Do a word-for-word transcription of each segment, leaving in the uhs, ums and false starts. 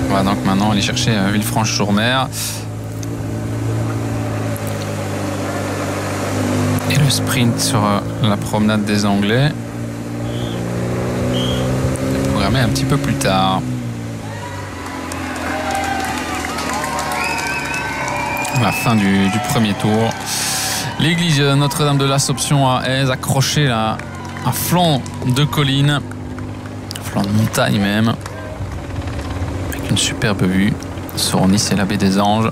On va donc maintenant aller chercher Villefranche-sur-Mer. Et le sprint sur la promenade des Anglais est programmé un petit peu plus tard. La fin du, du premier tour. L'église Notre-Dame de l'Assomption à Aise, accrochée là, à flanc de colline, flanc de montagne même, avec une superbe vue sur Nice et la baie des Anges.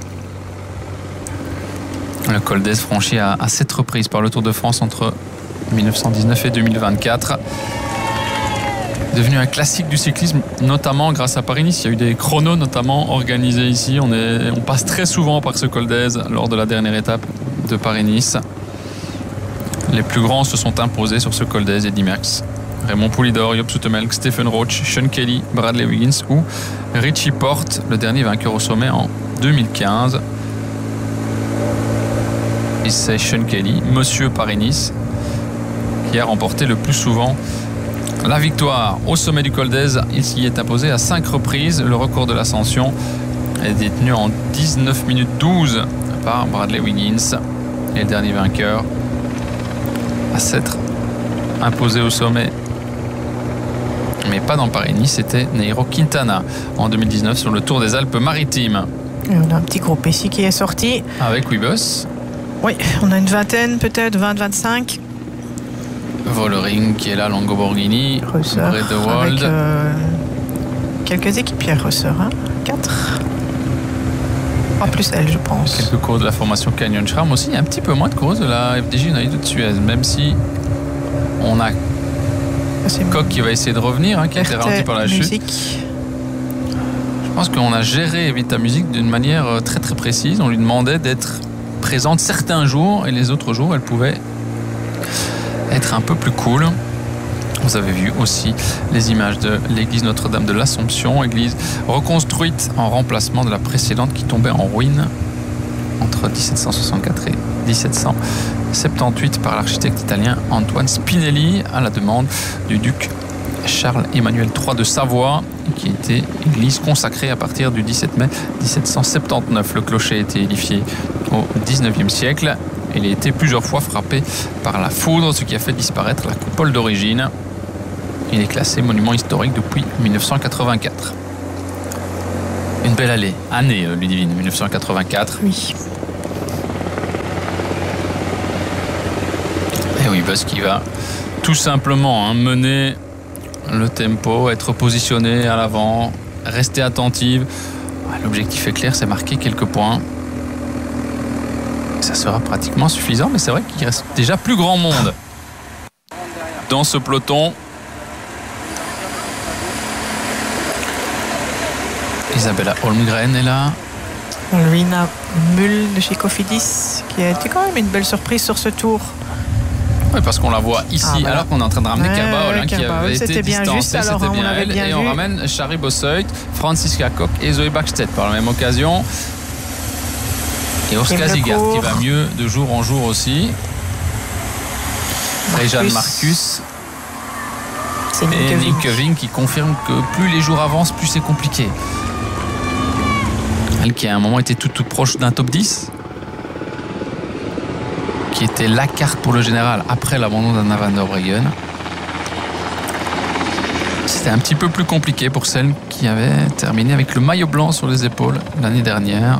Le col d'Aise franchi à, à sept reprises par le Tour de France entre mille neuf cent dix-neuf et deux mille vingt-quatre. Devenu un classique du cyclisme, notamment grâce à Paris-Nice. Il y a eu des chronos notamment organisés ici. On, est, on passe très souvent par ce col d'Aise lors de la dernière étape de Paris-Nice. Les plus grands se sont imposés sur ce col d'Aise: Eddy Merckx, Raymond Poulidor, Joop Zoetemelk, Stephen Roach, Sean Kelly, Bradley Wiggins ou Richie Porte, le dernier vainqueur au sommet en deux mille quinze. Et c'est Sean Kelly, monsieur Paris-Nice, qui a remporté le plus souvent la victoire au sommet du col d'Aise. Il s'y est imposé à cinq reprises. Le record de l'ascension est détenu en dix-neuf minutes douze par Bradley Wiggins. Et le dernier vainqueur à s'être imposé au sommet, mais pas dans Paris-Nice, c'était Nairo Quintana en deux mille dix-neuf sur le Tour des Alpes-Maritimes. On a un petit groupe ici qui est sorti. Avec Webos. Oui, on a une vingtaine, peut-être vingt vingt-cinq. Vollering qui est là, Longo Borghini, Ressort, avec euh, quelques équipières Ressort, hein, quatre. En plus elle, je pense. Quelques courses de la formation Canyon Shram aussi. Un petit peu moins de courses de la F D J United de Suez, même si on a Koch qui va essayer de revenir, hein, qui a été ralenti par la musique. chute. Je pense qu'on a géré Vita Music d'une manière très très précise. On lui demandait d'être présente certains jours et les autres jours, elle pouvait être un peu plus cool. Vous avez vu aussi les images de l'église Notre-Dame de l'Assomption, église reconstruite en remplacement de la précédente qui tombait en ruine entre dix-sept cent soixante-quatre et dix-sept cent soixante-dix-huit par l'architecte italien Antoine Spinelli à la demande du duc Charles-Emmanuel trois de Savoie, qui était église consacrée à partir du dix-sept mai dix-sept cent soixante-dix-neuf. Le clocher a été édifié au dix-neuvième siècle. Il a été plusieurs fois frappé par la foudre, ce qui a fait disparaître la coupole d'origine. Il est classé monument historique depuis mille neuf cent quatre-vingt-quatre. Une belle allée, année Ludivine, mille neuf cent quatre-vingt-quatre. Oui. Et oui, parce qu'il va tout simplement hein, mener le tempo, être positionné à l'avant, rester attentive. L'objectif est clair, c'est marquer quelques points. Ça sera pratiquement suffisant, mais c'est vrai qu'il reste déjà plus grand monde dans ce peloton. Isabella Holmgren est là. Rina Mull de chez Cofidis, qui a été quand même une belle surprise sur ce tour. Oui, parce qu'on la voit ici, ah, voilà. Alors qu'on est en train de ramener ouais, Kerbaol, ouais, hein, qui avait été bien distancé, juste, alors, c'était bien elle. bien et vu. On ramène Shari Bossuit, Franziska Koch et Zoe Bachstedt par la même occasion. Et Oscar Zigart qui va mieux de jour en jour aussi. Réjeanne Marcus. Et Nick Kevin qui confirme que plus les jours avancent, plus c'est compliqué. Elle qui à un moment était toute, toute proche d'un top dix, qui était la carte pour le général après l'abandon d'Anna van der Breggen. C'était un petit peu plus compliqué pour celle qui avait terminé avec le maillot blanc sur les épaules l'année dernière.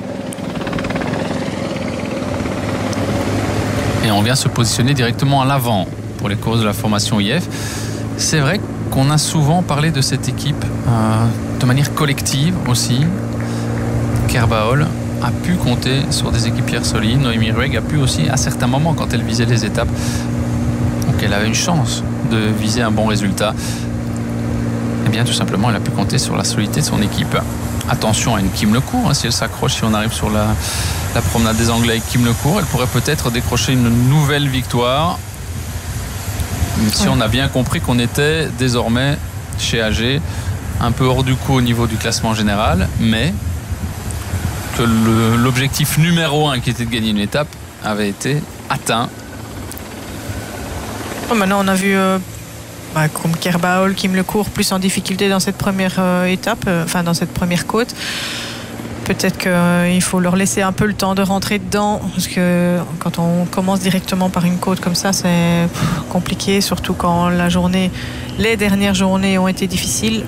Et on vient se positionner directement à l'avant pour les courses de la formation I F. C'est vrai qu'on a souvent parlé de cette équipe euh, de manière collective aussi. Kerbaol a pu compter sur des équipières solides. Noémie Ruegg a pu aussi, à certains moments, quand elle visait les étapes, donc elle avait une chance de viser un bon résultat, eh bien tout simplement elle a pu compter sur la solidité de son équipe. Attention à une Kim Lecourt, hein, si elle s'accroche, si on arrive sur la, la promenade des Anglais avec Kim Lecourt, elle pourrait peut-être décrocher une nouvelle victoire. Si oui. On a bien compris qu'on était désormais chez A G un peu hors du coup au niveau du classement général, mais que le, l'objectif numéro un qui était de gagner une étape avait été atteint. Oh, maintenant on a vu euh, bah, comme Kerbaol qui me le court plus en difficulté dans cette première euh, étape, euh, enfin dans cette première côte. Peut-être qu'il euh, faut leur laisser un peu le temps de rentrer dedans, parce que quand on commence directement par une côte comme ça, c'est compliqué, surtout quand la journée, les dernières journées ont été difficiles.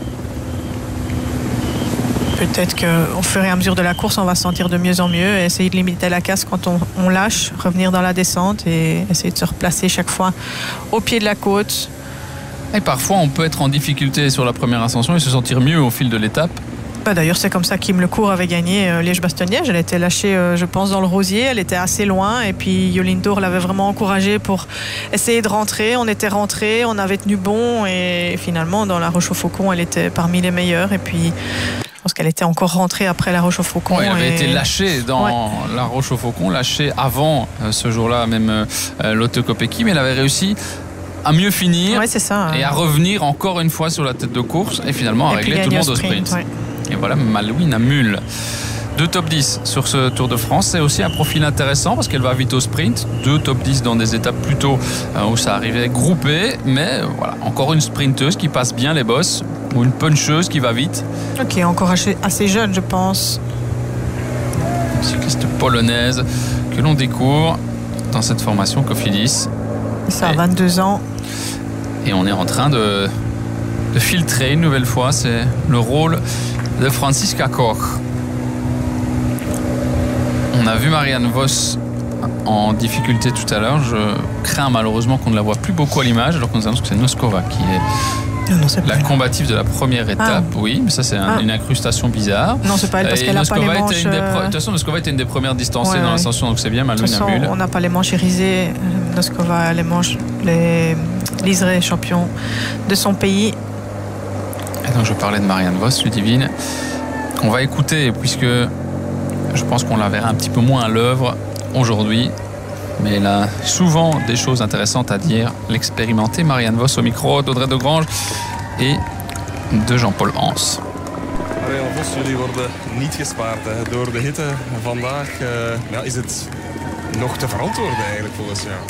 Peut-être qu'au fur et à mesure de la course, on va se sentir de mieux en mieux et essayer de limiter la casse quand on, on lâche, revenir dans la descente et essayer de se replacer chaque fois au pied de la côte. Et parfois, on peut être en difficulté sur la première ascension et se sentir mieux au fil de l'étape. Bah d'ailleurs, c'est comme ça qu'Im Lecourt avait gagné euh, Liège-Bastogne-Liège. Elle était lâchée, euh, je pense, dans le rosier. Elle était assez loin. Et puis, Jolien D'Hoore l'avait vraiment encouragée pour essayer de rentrer. On était rentrés, on avait tenu bon. Et finalement, dans la Roche-au-Faucon, elle était parmi les meilleures. Et puis, je pense qu'elle était encore rentrée après la Roche-au-Faucon. Ouais, elle avait et... été lâchée dans ouais. la Roche-au-Faucon, lâchée avant euh, ce jour-là, même euh, Lotte Kopecky. Mais elle avait réussi à mieux finir ouais, c'est ça, et hein. à revenir encore une fois sur la tête de course. Et finalement, à régler tout le monde au sprint. Ouais. Et voilà, Malouine Amul. Deux top dix sur ce Tour de France. C'est aussi un profil intéressant parce qu'elle va vite au sprint. Deux top dix dans des étapes plutôt euh, où ça arrivait groupé. Mais euh, voilà, encore une sprinteuse qui passe bien les bosses ou une puncheuse qui va vite. Ok, encore assez jeune, je pense. Une cycliste polonaise que l'on découvre dans cette formation Cofidis. Ça a vingt-deux ans. Et on est en train de, de filtrer une nouvelle fois. C'est le rôle de Franziska Koch. On a vu Marianne Vos en difficulté tout à l'heure. Je crains malheureusement qu'on ne la voit plus beaucoup à l'image, alors qu'on nous annonce que c'est Noskova qui est non, non, la combative de la première étape. Ah. Oui, mais ça c'est un, ah. une incrustation bizarre. Non, c'est pas elle parce qu'elle n'a pas les manches. De euh... toute façon, Noskova était une des premières distancées ouais, dans l'ascension, donc c'est bien. De toute façon, on n'a pas les manches irisées. Noskova, les manches, les liserés champions de son pays. Et donc je parlais de Marianne Vos, Ludivine. On va écouter, puisque je pense qu'on la verra un petit peu moins à l'œuvre aujourd'hui, mais elle a souvent des choses intéressantes à dire. L'expérimentée Marianne Vos au micro d'Audrey de Grange et de Jean-Paul Hans. Marianne Vos, jullie worden niet gespaard hè. Door de hitte vandaag uh, ja, is het nog te verantwoorden eigenlijk volgens jou.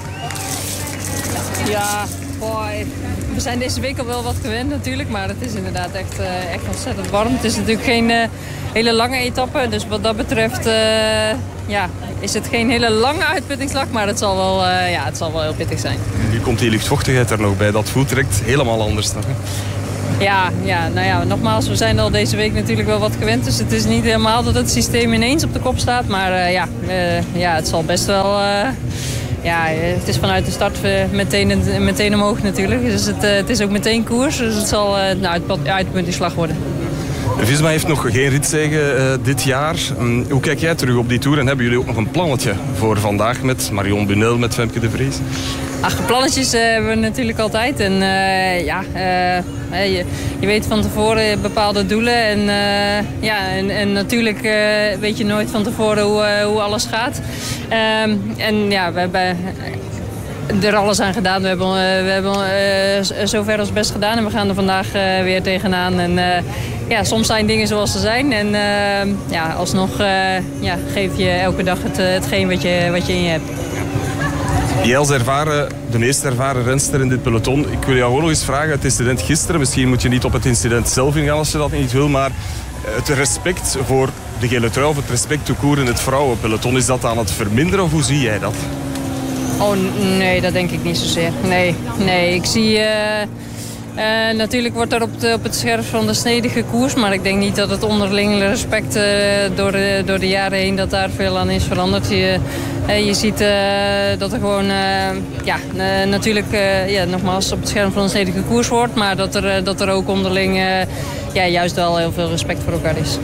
Ja, boy. We zijn deze week al wel wat gewend natuurlijk, maar het is inderdaad echt, uh, echt ontzettend warm. Het is natuurlijk geen uh, hele lange etappe, dus wat dat betreft uh, ja, is het geen hele lange uitputtingsslag, maar het zal wel, uh, ja, het zal wel heel pittig zijn. Nu komt die luchtvochtigheid er nog bij, dat voelt direct helemaal anders dan. Hè? Ja, ja, nou ja, nogmaals, we zijn al deze week natuurlijk wel wat gewend, dus het is niet helemaal dat het systeem ineens op de kop staat, maar uh, ja, uh, ja, het zal best wel... Uh, Ja, het is vanuit de start meteen, meteen omhoog natuurlijk. Dus het, het is ook meteen koers. Dus het zal een nou, uitpuntingsslag worden. Visma heeft nog geen ritzege uh, dit jaar. Um, hoe kijk jij terug op die Tour? En hebben jullie ook nog een plannetje voor vandaag met Marion Bunel, met Femke de Vries? Ach, plannetjes uh, hebben we natuurlijk altijd. En uh, ja, uh, je, je weet van tevoren bepaalde doelen. En, uh, ja, en, en natuurlijk uh, weet je nooit van tevoren hoe, uh, hoe alles gaat. Um, en ja, we hebben er alles aan gedaan. We hebben, uh, we hebben uh, zover ons best gedaan. En we gaan er vandaag uh, weer tegenaan. En uh, ja, soms zijn dingen zoals ze zijn. En uh, ja, alsnog uh, ja, geef je elke dag het, hetgeen wat je, wat je in je hebt. Jij als ervaren, de meest ervaren renster in dit peloton. Ik wil jou gewoon nog eens vragen, het incident gisteren. Misschien moet je niet op het incident zelf ingaan als je dat niet wil. Maar het respect voor de gele trui of het respect tout court in het vrouwenpeloton. Is dat aan het verminderen of hoe zie jij dat? Oh nee, dat denk ik niet zozeer. Nee, nee ik zie... Uh... Uh, natuurlijk wordt er op, de, op het scherp van de snede gekoerst, maar ik denk niet dat het onderling respect uh, door, de, door de jaren heen dat daar veel aan is veranderd. Je, uh, je ziet uh, dat er gewoon, uh, ja, uh, natuurlijk uh, ja, nogmaals op het scherm van de snede gekoerst wordt, maar dat er, uh, dat er ook onderling uh, ja, juist wel heel veel respect voor elkaar is.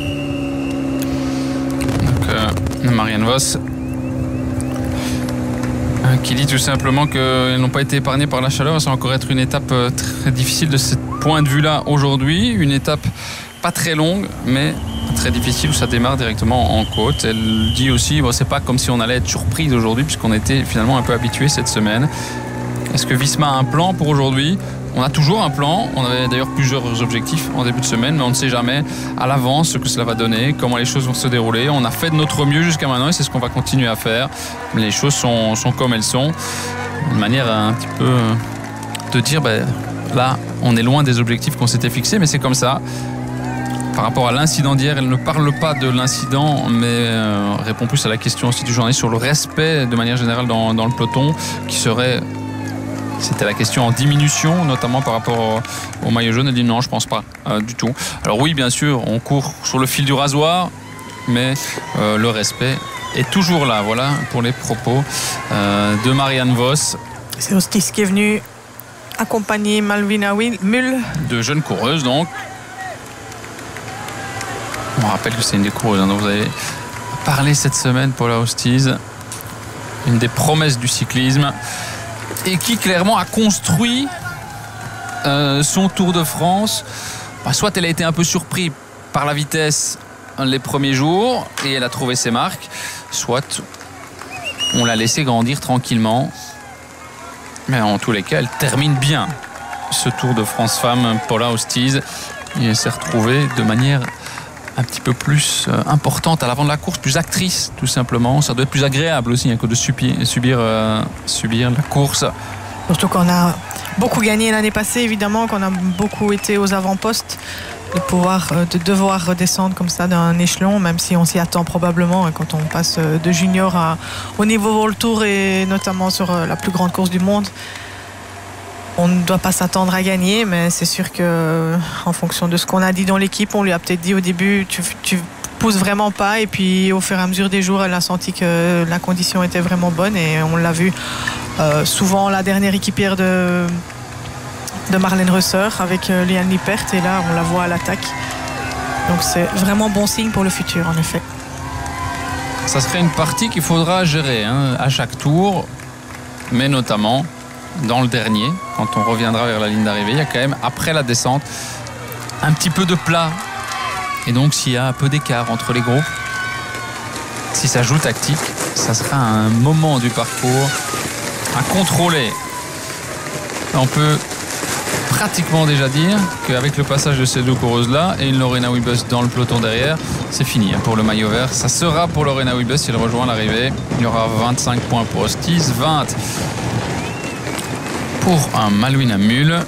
Donc, uh, Marianne Vos qui dit tout simplement qu'ils n'ont pas été épargnés par la chaleur. Ça va encore être une étape très difficile de ce point de vue-là aujourd'hui. Une étape pas très longue, mais très difficile où ça démarre directement en côte. Elle dit aussi, bon, c'est pas comme si on allait être surprise aujourd'hui puisqu'on était finalement un peu habitués cette semaine. Est-ce que Visma a un plan pour aujourd'hui ? On a toujours un plan, on avait d'ailleurs plusieurs objectifs en début de semaine, mais on ne sait jamais à l'avance ce que cela va donner, comment les choses vont se dérouler. On a fait de notre mieux jusqu'à maintenant et c'est ce qu'on va continuer à faire. Les choses sont, sont comme elles sont. Une manière un petit peu de dire, ben, là, on est loin des objectifs qu'on s'était fixés, mais c'est comme ça. Par rapport à l'incident d'hier, elle ne parle pas de l'incident, mais euh, répond plus à la question aussi du journaliste sur le respect de manière générale dans, dans le peloton, qui serait, c'était la question en diminution, notamment par rapport au, au maillot jaune. Elle dit non, je pense pas euh, du tout. Alors oui, bien sûr, on court sur le fil du rasoir, mais euh, le respect est toujours là. Voilà pour les propos euh, de Marianne Vos. C'est Hostis qui est venu accompagner Malvina Mühl. De jeunes coureuses donc. On rappelle que c'est une des coureuses hein, dont vous avez parlé cette semaine, Paula Hostis, une des promesses du cyclisme, et qui clairement a construit euh, son Tour de France. Bah, soit elle a été un peu surprise par la vitesse les premiers jours et elle a trouvé ses marques, soit on l'a laissé grandir tranquillement. Mais en tous les cas, elle termine bien ce Tour de France Femmes, Paula Hostis, et elle s'est retrouvée de manière un petit peu plus euh, importante à l'avant de la course, plus actrice tout simplement. Ça doit être plus agréable aussi hein, que de subir, subir, euh, subir la course. Surtout qu'on a beaucoup gagné l'année passée, évidemment, qu'on a beaucoup été aux avant-postes, de pouvoir, euh, de devoir redescendre comme ça d'un échelon, même si on s'y attend probablement hein, quand on passe de junior à, au niveau World Tour et notamment sur euh, la plus grande course du monde. On ne doit pas s'attendre à gagner, mais c'est sûr que en fonction de ce qu'on a dit dans l'équipe, on lui a peut-être dit au début tu, tu pousses vraiment pas, et puis au fur et à mesure des jours elle a senti que la condition était vraiment bonne, et on l'a vu euh, souvent la dernière équipière de, de Marlène Reusser avec euh, Liane Lippert, et là on la voit à l'attaque, donc c'est vraiment bon signe pour le futur en effet. Ça serait une partie qu'il faudra gérer hein, à chaque tour, mais notamment dans le dernier, quand on reviendra vers la ligne d'arrivée, il y a quand même, après la descente, un petit peu de plat. Et donc, s'il y a un peu d'écart entre les groupes, si ça joue tactique, ça sera un moment du parcours à contrôler. On peut pratiquement déjà dire qu'avec le passage de ces deux coureuses-là et une Lorena Wiebes dans le peloton derrière, c'est fini pour le maillot vert. Ça sera pour Lorena Wiebes si elle rejoint l'arrivée. Il y aura vingt-cinq points pour Hostis, vingt pour un Malvina Mühl.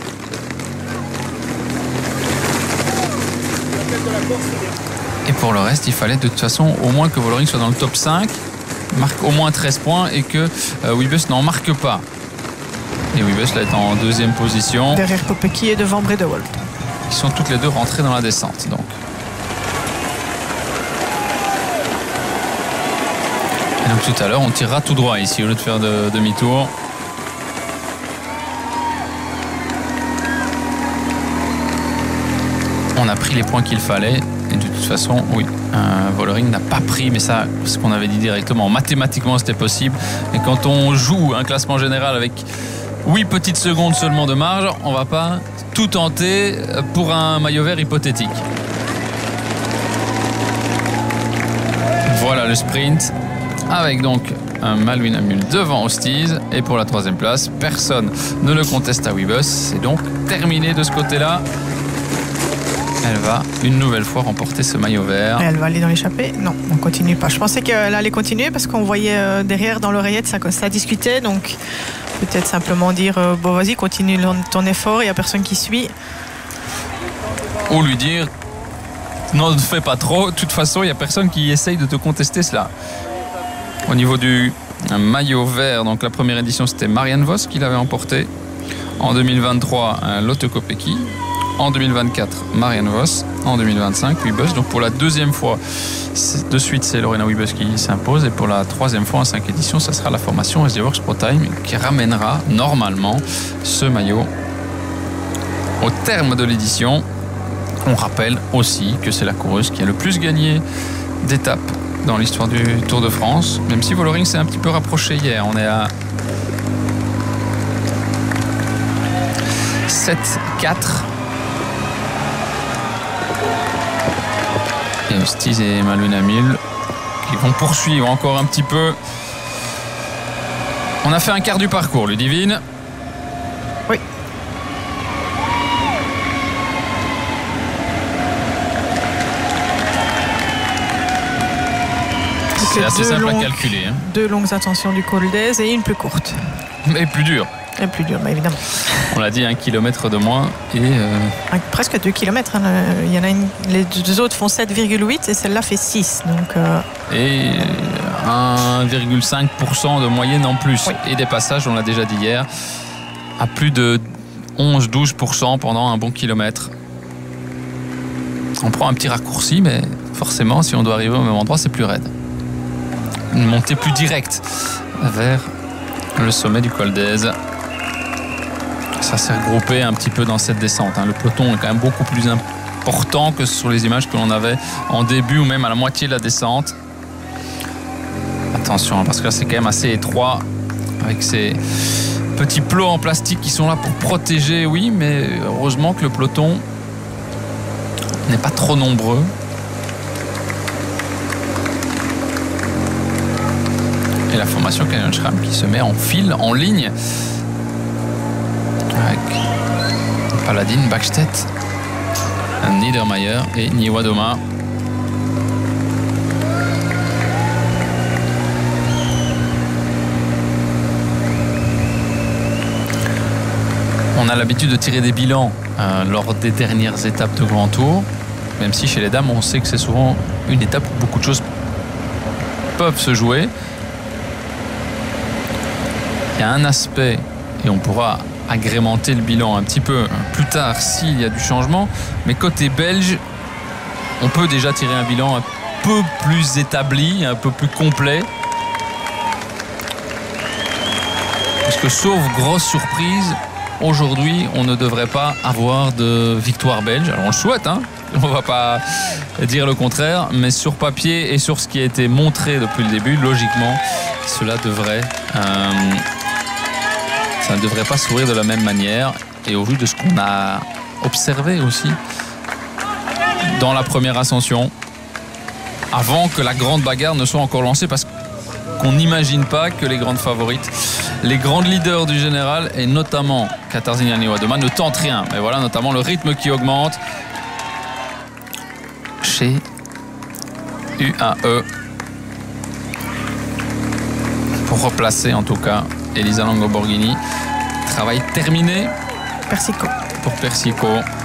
Et pour le reste, il fallait de toute façon au moins que Vollering soit dans le top cinq, marque au moins treize points, et que euh, Wiebes n'en marque pas. Et Wiebes là est en deuxième position. Derrière Kopecky et devant Bredewold. Ils sont toutes les deux rentrées dans la descente. Donc. Et donc tout à l'heure, on tirera tout droit ici au lieu de faire de demi-tour. On a pris les points qu'il fallait, et de toute façon, oui, euh, Vollering n'a pas pris, mais ça, ce qu'on avait dit directement, mathématiquement c'était possible. Et quand on joue un classement général avec huit petites secondes seulement de marge, on ne va pas tout tenter pour un maillot vert hypothétique. Voilà le sprint, avec donc un Malvina Mühl devant Hostis, et pour la troisième place, personne ne le conteste à Wiebes. C'est donc terminé de ce côté-là. Elle va une nouvelle fois remporter ce maillot vert. Et elle va aller dans l'échappée? Non, on continue pas. Je pensais qu'elle allait continuer parce qu'on voyait derrière dans l'oreillette, ça, ça discutait. Donc peut-être simplement dire euh, bon vas-y, continue ton effort, il n'y a personne qui suit. Ou lui dire non, ne fais pas trop, de toute façon il n'y a personne qui essaye de te contester cela. Au niveau du maillot vert, donc la première édition c'était Marianne Vos qui l'avait emporté. En deux mille vingt-trois, Lotte Kopecky. En deux mille vingt-quatre, Marianne Vos. En deux mille vingt-cinq, Wiebes. Donc pour la deuxième fois de suite, c'est Lorena Wiebes qui s'impose. Et pour la troisième fois en cinq éditions, ça sera la formation S D Works Pro Time qui ramènera normalement ce maillot au terme de l'édition. On rappelle aussi que c'est la coureuse qui a le plus gagné d'étapes dans l'histoire du Tour de France. Même si Vollering s'est un petit peu rapproché hier. On est à sept quatre. Et Hostis et Malvina Mühl qui vont poursuivre encore un petit peu. On a fait un quart du parcours, Ludivine. Oui. C'est assez simple longues, à calculer. Hein. Deux longues ascensions du col d'Aise et une plus courte. Mais plus dure. Et plus dur, mais évidemment. On l'a dit, un kilomètre de moins et... Euh... Un, presque deux kilomètres. Hein. Il y en a une, les deux autres font sept virgule huit et celle-là fait six. Donc, euh... Et un virgule cinq pour cent de moyenne en plus. Oui. Et des passages, on l'a déjà dit hier, à plus de onze à douze pour cent pendant un bon kilomètre. On prend un petit raccourci, mais forcément, si on doit arriver au même endroit, c'est plus raide. Une montée plus directe vers le sommet du col d'Èze. Ça s'est regroupé un petit peu dans cette descente. Hein. Le peloton est quand même beaucoup plus important que sur les images que l'on avait en début ou même à la moitié de la descente. Attention, parce que là, c'est quand même assez étroit avec ces petits plots en plastique qui sont là pour protéger, oui, mais heureusement que le peloton n'est pas trop nombreux. Et la formation Canyon SRAM qui se met en file, en ligne, avec Paladin, Bäckstedt, Niedermayer et Niewiadoma. On a l'habitude de tirer des bilans euh, lors des dernières étapes de Grand Tour, même si chez les dames, on sait que c'est souvent une étape où beaucoup de choses peuvent se jouer. Il y a un aspect, et on pourra agrémenter le bilan un petit peu plus tard s'il y a du changement, mais côté belge, on peut déjà tirer un bilan un peu plus établi, un peu plus complet. Parce que sauf grosse surprise, aujourd'hui, on ne devrait pas avoir de victoire belge. Alors on le souhaite, hein, on ne va pas dire le contraire, mais sur papier et sur ce qui a été montré depuis le début, logiquement, cela devrait... Euh, ça ne devrait pas sourire de la même manière. Et au vu de ce qu'on a observé aussi dans la première ascension, avant que la grande bagarre ne soit encore lancée, parce qu'on n'imagine pas que les grandes favorites, les grandes leaders du général, et notamment Katarzyna Niewiadoma, ne tentent rien. Mais voilà, notamment le rythme qui augmente chez U A E. Pour replacer en tout cas Elisa Longo Borghini. Travail terminé. Persico. Pour Persico.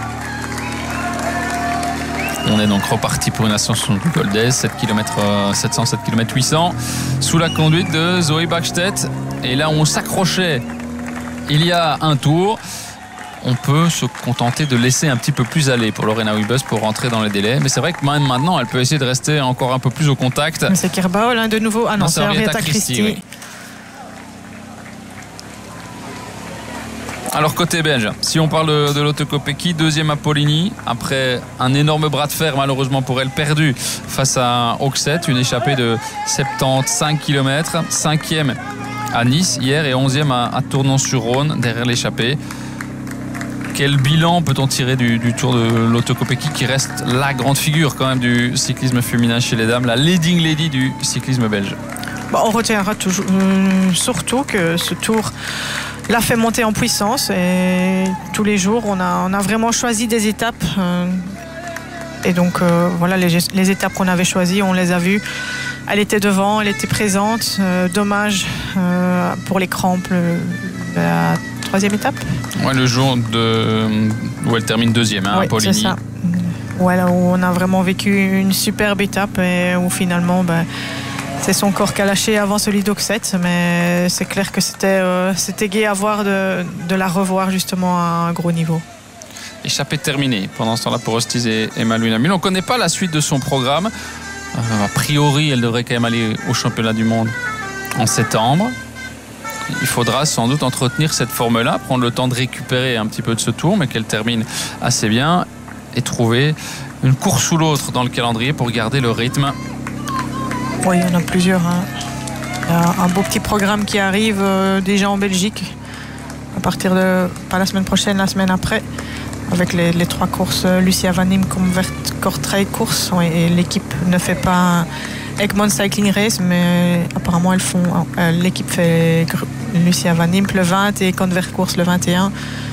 On est donc reparti pour une ascension du col d'Èze, sept kilomètres, sept cents, sept kilomètres huit cents, sous la conduite de Zoe Bäckstedt. Et là où on s'accrochait il y a un tour, on peut se contenter de laisser un petit peu plus aller pour Lorena Wiebes pour rentrer dans les délais. Mais c'est vrai que même maintenant, elle peut essayer de rester encore un peu plus au contact. Mais c'est Kerbaol, hein, de nouveau. Ah non, non c'est Henrietta Christie. Christie oui. Alors côté belge, si on parle de, de Lotte Kopecky, deuxième à Poligny, après un énorme bras de fer malheureusement pour elle perdu face à Oxet, une échappée de soixante-quinze kilomètres, cinquième à Nice hier et onzième à, à Tournon-sur-Rhône derrière l'échappée. Quel bilan peut-on tirer du, du Tour de Lotte Kopecky qui reste la grande figure quand même du cyclisme féminin chez les dames, la leading lady du cyclisme belge? Bon, on retiendra toujours, euh, surtout que ce Tour l'a fait monter en puissance et tous les jours on a, on a vraiment choisi des étapes euh, et donc euh, voilà les, les étapes qu'on avait choisies, on les a vues, elle était devant, elle était présente, euh, dommage euh, pour les crampes le, la troisième étape. Ouais, le jour de, où elle termine deuxième hein, oui, à Poligny. C'est ça. Voilà, où on a vraiment vécu une superbe étape et où finalement ben, c'est son corps qui a lâché avant celui d'Oxet, mais c'est clair que c'était, euh, c'était gai à voir de, de la revoir justement à un gros niveau. Échappée terminée pendant ce temps-là pour Ostiz et Emma Luinamul. On ne connaît pas la suite de son programme. Euh, a priori, elle devrait quand même aller au championnat du monde en septembre. Il faudra sans doute entretenir cette forme-là, prendre le temps de récupérer un petit peu de ce tour, mais qu'elle termine assez bien et trouver une course ou l'autre dans le calendrier pour garder le rythme. Oui, il y en a plusieurs. Hein. Il y a un beau petit programme qui arrive euh, déjà en Belgique à partir de, pas la semaine prochaine, la semaine après, avec les, les trois courses euh, Lucia Van Impe comme Vert Kortrijk course. Oui, et l'équipe ne fait pas un Egmont Cycling Race, mais apparemment elles font, euh, l'équipe fait Lucia Van Impe le vingt et Convert course le vingt et un.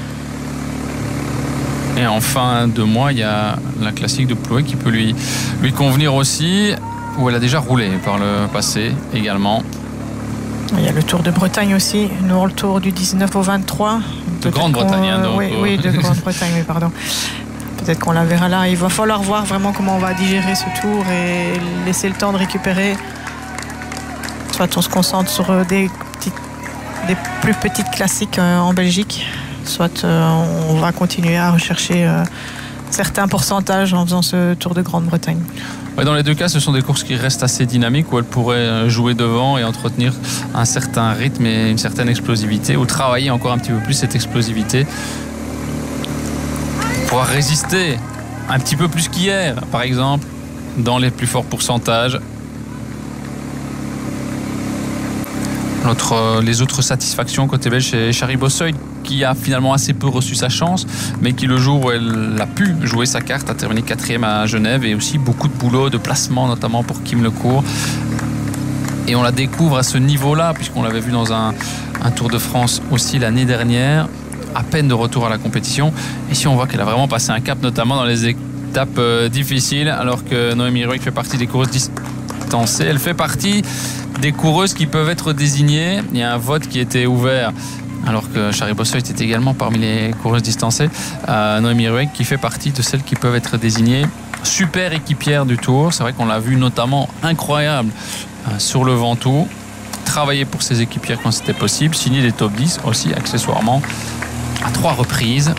Et en fin de mois, il y a la classique de Plouay qui peut lui, lui convenir aussi, où elle a déjà roulé par le passé également. Il y a le Tour de Bretagne aussi, nous le Tour du dix-neuf au vingt-trois. De Grande-Bretagne, hein, donc. Oui, oui, de Grande-Bretagne, oui, pardon. Peut-être qu'on la verra là. Il va falloir voir vraiment comment on va digérer ce tour et laisser le temps de récupérer. Soit on se concentre sur des, petites, des plus petites classiques en Belgique, soit on va continuer à rechercher certains pourcentages en faisant ce Tour de Grande-Bretagne. Ouais, dans les deux cas, ce sont des courses qui restent assez dynamiques, où elles pourraient jouer devant et entretenir un certain rythme et une certaine explosivité, ou travailler encore un petit peu plus cette explosivité, pouvoir résister un petit peu plus qu'hier, par exemple, dans les plus forts pourcentages. L'autre, les autres satisfactions côté belge, c'est Shari Bosseuil, qui a finalement assez peu reçu sa chance, mais qui le jour où elle a pu jouer sa carte a terminé quatrième à Genève, et aussi beaucoup de boulot, de placement notamment pour Kim Lecourt. Et on la découvre à ce niveau-là, puisqu'on l'avait vu dans un, un Tour de France aussi l'année dernière, à peine de retour à la compétition. Ici on voit qu'elle a vraiment passé un cap, notamment dans les étapes euh, difficiles, alors que Noémie Ruegg fait partie des coureuses distancées. Elle fait partie des coureuses qui peuvent être désignées. Il y a un vote qui était ouvert, alors que Shari Bosseuil était également parmi les coureuses distancées. Euh, Noémie Ruegg qui fait partie de celles qui peuvent être désignées super équipière du Tour. C'est vrai qu'on l'a vu notamment incroyable euh, sur le Ventoux, travailler pour ses équipières quand c'était possible, signer des top dix aussi accessoirement à trois reprises,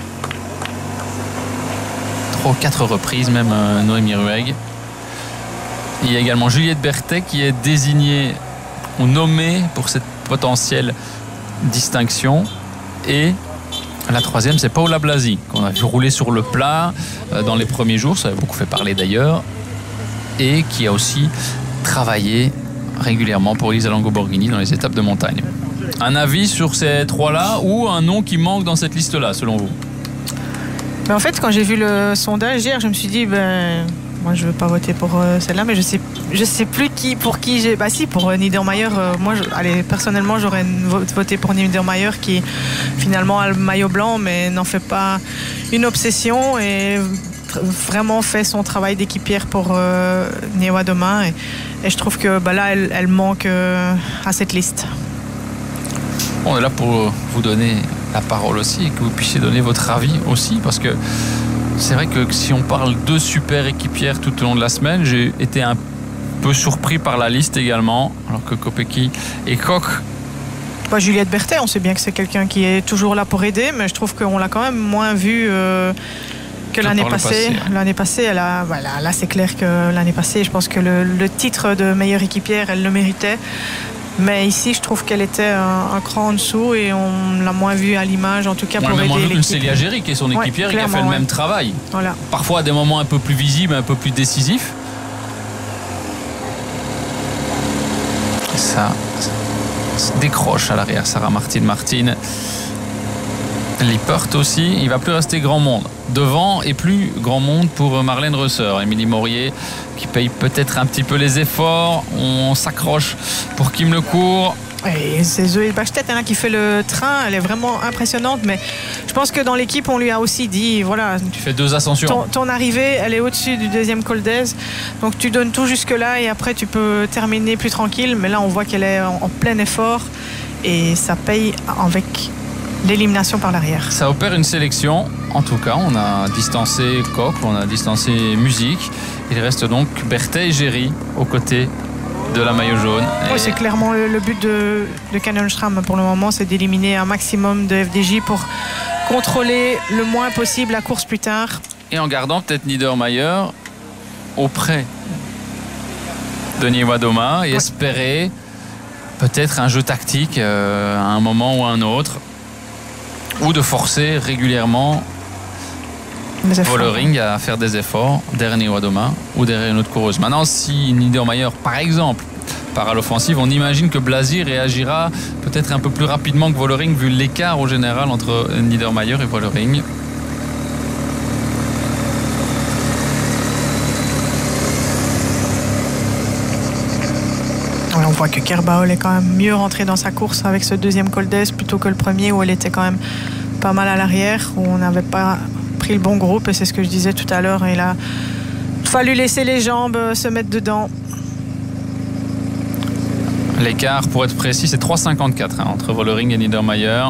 trois ou quatre reprises même, euh, Noémie Ruegg. Il y a également Juliette Berthet qui est désignée ou nommée pour cette potentielle distinction. Et la troisième, c'est Paola Blasi, qu'on a vu rouler sur le plat dans les premiers jours, ça avait beaucoup fait parler d'ailleurs, et qui a aussi travaillé régulièrement pour Elisa Longo Borghini dans les étapes de montagne. Un avis sur ces trois-là, ou un nom qui manque dans cette liste-là, selon vous? Mais en fait, quand j'ai vu le sondage hier, je me suis dit, ben... moi, je ne veux pas voter pour euh, celle-là, mais je sais, je sais plus qui, pour qui j'ai... Bah si, pour euh, Niedermayer. Euh, moi, je, allez, personnellement, j'aurais voté pour Niedermayer, qui finalement a le maillot blanc, mais n'en fait pas une obsession et vraiment fait son travail d'équipière pour euh, Nieuwadoma. Et, et je trouve que bah, là, elle, elle manque euh, à cette liste. On est là pour vous donner la parole aussi et que vous puissiez donner votre avis aussi, parce que c'est vrai que si on parle de super équipières tout au long de la semaine, j'ai été un peu surpris par la liste également, alors que Kopecky et Koch. Bah, Juliette Berthet, on sait bien que c'est quelqu'un qui est toujours là pour aider, mais je trouve qu'on l'a quand même moins vu euh, que, que l'année passée. Passé, hein. L'année passée, elle a, voilà, là c'est clair que l'année passée, je pense que le, le titre de meilleure équipière, elle le méritait. Mais ici, je trouve qu'elle était un, un cran en dessous et on l'a moins vue à l'image, en tout cas on pour aider l'équipe. On a Célia Géry qui est son équipière ouais, et qui a fait le ouais. même travail. Voilà. Parfois à des moments un peu plus visibles, un peu plus décisifs. Ça, ça décroche à l'arrière, Sarah Martin-Martin. Lippert aussi, il ne va plus rester grand monde. Devant et plus grand monde pour Marlène Reuser. Émilie Maurier qui paye peut-être un petit peu les efforts. On s'accroche pour Kim Lecourt. Et c'est Zoé Bachstedt hein, qui fait le train. Elle est vraiment impressionnante. Mais je pense que dans l'équipe, on lui a aussi dit voilà, tu fais deux ascensions. Ton, ton arrivée, elle est au-dessus du deuxième col d'Aise. Donc tu donnes tout jusque-là et après tu peux terminer plus tranquille. Mais là, on voit qu'elle est en, en plein effort et ça paye avec l'élimination par l'arrière. Ça opère une sélection. En tout cas, on a distancé Koch, on a distancé Musique. Il reste donc Berthet et Géry aux côtés de la maillot jaune. Oui, c'est clairement le, le but de, de Canyon SRAM pour le moment, c'est d'éliminer un maximum de F D J pour contrôler le moins possible la course plus tard. Et en gardant peut-être Niedermayer auprès de Nieuwadoma et ouais. espérer peut-être un jeu tactique euh, à un moment ou à un autre, ou de forcer régulièrement Vollering à faire des efforts derrière Nieuwadoma ou derrière une autre coureuse. Maintenant, si Niedermayer, par exemple, part à l'offensive, on imagine que Blasi réagira peut-être un peu plus rapidement que Vollering, vu l'écart au général entre Niedermayer et Vollering. On voit que Kerbaol est quand même mieux rentrée dans sa course avec ce deuxième col d'Aise plutôt que le premier où elle était quand même pas mal à l'arrière, où on n'avait pas pris le bon groupe, et c'est ce que je disais tout à l'heure. Il a fallu laisser les jambes se mettre dedans. L'écart, pour être précis, c'est trois virgule cinquante-quatre hein, entre Vollering et Niedermayer.